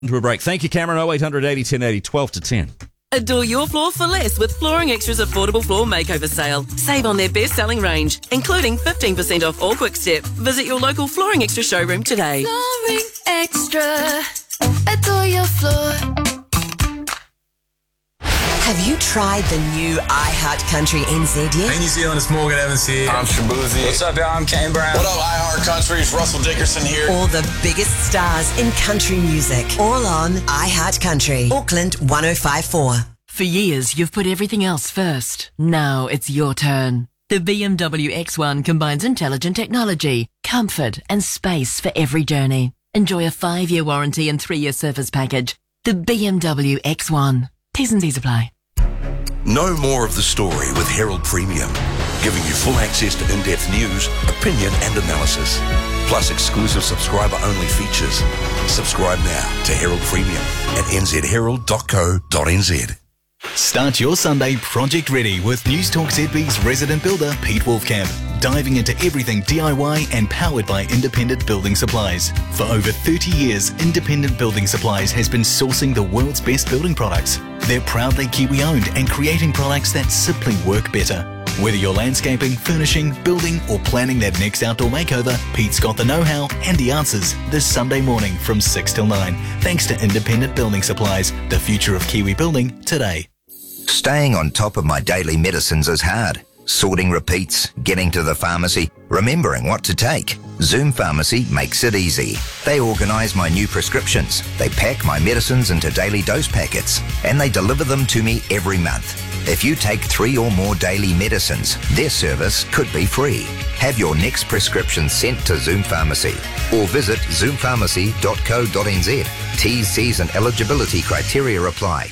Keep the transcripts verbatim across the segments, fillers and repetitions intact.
To a break. Thank you, Cameron. oh eight hundred eighty ten eighty, twelve to ten. Adore your floor for less with Flooring Extra's affordable floor makeover sale. Save on their best-selling range, including fifteen percent off all Quick Step. Visit your local Flooring Extra showroom today. Flooring Extra. Adore your floor. Have you tried the new iHeartCountry N Z yet? Hey, New Zealand, it's Morgan Evans here. I'm Shabuzi. What's up, y'all? I'm Kane Brown. What up, iHeartCountry? It's Russell Dickerson here. All the biggest stars in country music. All on iHeartCountry. Auckland one oh five point four. For years, you've put everything else first. Now it's your turn. The B M W X one combines intelligent technology, comfort and space for every journey. Enjoy a five-year warranty and three-year service package. The B M W X one. T's and C's apply. Know more of the story with Herald Premium, giving you full access to in-depth news, opinion and analysis, plus exclusive subscriber-only features. Subscribe now to Herald Premium at n z herald dot co dot n z. Start your Sunday project ready with News Talk Z B's resident builder Pete Wolfcamp, diving into everything D I Y and powered by Independent Building Supplies. For over thirty years, Independent Building Supplies has been sourcing the world's best building products. They're proudly Kiwi-owned and creating products that simply work better. Whether you're landscaping, furnishing, building or planning that next outdoor makeover, Pete's got the know-how and the answers this Sunday morning from six till nine. Thanks to Independent Building Supplies, the future of Kiwi building today. Staying on top of my daily medicines is hard. Sorting repeats, getting to the pharmacy, remembering what to take. Zoom Pharmacy makes it easy. They organise my new prescriptions. They pack my medicines into daily dose packets and they deliver them to me every month. If you take three or more daily medicines, their service could be free. Have your next prescription sent to Zoom Pharmacy or visit zoom pharmacy dot co dot n z. T's, C's and eligibility criteria apply.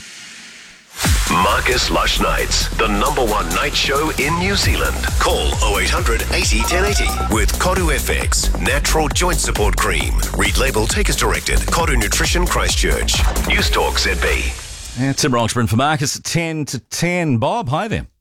Marcus Lush Nights, the number one night show in New Zealand. Call oh eight hundred eighty ten eighty with Koru F X, natural joint support cream. Read label, take as directed. Koru Nutrition Christchurch. News Talk Z B. Yeah, Tim Roxburgh for Marcus at ten to ten. Bob, hi there.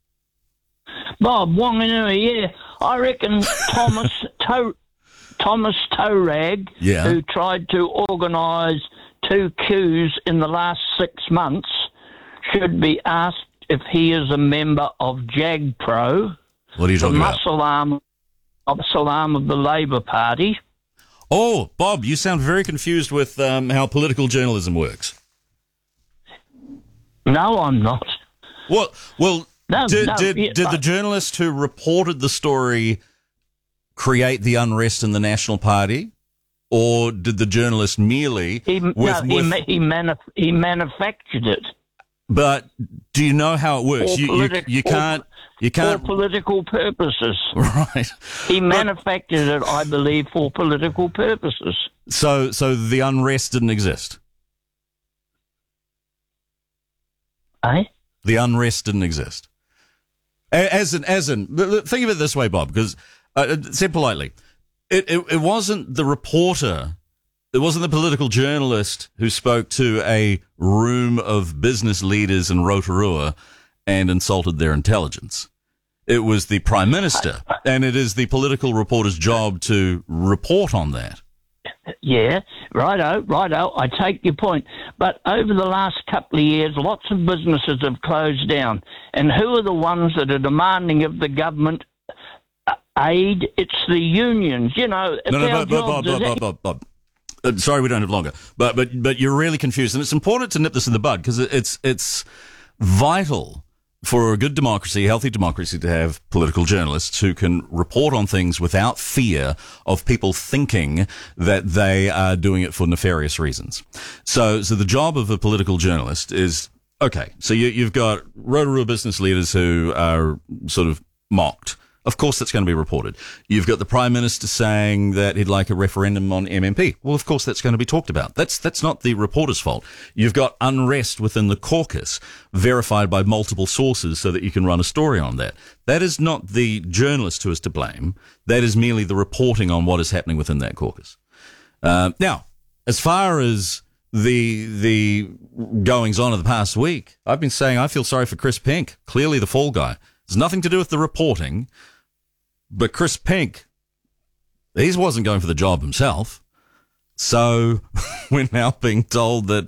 Bob Wanganui, yeah. I reckon Thomas to- Thomas Torag, yeah. who tried to organise two queues in the last six months, should be asked if he is a member of JAGPRO, what are you talking the about? muscle arm, muscle arm of the Labour Party. Oh, Bob, you sound very confused with um, how political journalism works. No, I'm not. Well, well, no, did, no, did, yeah, did I, the journalist who reported the story create the unrest in the National Party? Or did the journalist merely... He, with, no, he, with, he, manuf- he manufactured it. But do you know how it works? For You, you, politi- you can't... You can't... For political purposes. Right. He manufactured it, I believe, for political purposes. So, so the unrest didn't exist? Eh? The unrest didn't exist. As in, as in, think of it this way, Bob, because, uh, said politely, it, it, it wasn't the reporter, it wasn't the political journalist who spoke to a room of business leaders in Rotorua and insulted their intelligence. It was the Prime Minister, and it is the political reporter's job to report on that. Yeah, righto, righto, I take your point. But over the last couple of years, lots of businesses have closed down. And who are the ones that are demanding of the government aid? It's the unions, you know. No, no, Bob, Bob, Bob, Bob, Bob, Bob. Uh, sorry, we don't have longer. But, but, but you're really confused. And it's important to nip this in the bud because it's, it's vital for a good democracy, a healthy democracy, to have political journalists who can report on things without fear of people thinking that they are doing it for nefarious reasons. So, so the job of a political journalist is, okay, so you, you've got Rotorua business leaders who are sort of mocked. Of course that's going to be reported. You've got the Prime Minister saying that he'd like a referendum on M M P. Well, of course that's going to be talked about. That's that's not the reporter's fault. You've got unrest within the caucus, verified by multiple sources so that you can run a story on that. That is not the journalist who is to blame. That is merely the reporting on what is happening within that caucus. Uh, now, as far as the the goings on of the past week, I've been saying I feel sorry for Chris Pink, clearly the fall guy. It's nothing to do with the reporting. But Chris Pink, he wasn't going for the job himself. So we're now being told that